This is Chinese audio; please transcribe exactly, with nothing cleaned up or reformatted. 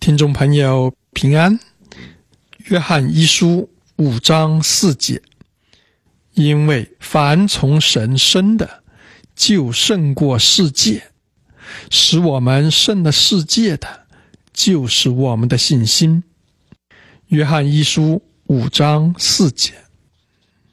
听众朋友平安。约翰一书五章四节，因为凡从神生的，就胜过世界，使我们胜了世界的，就是我们的信心。约翰一书五章四节。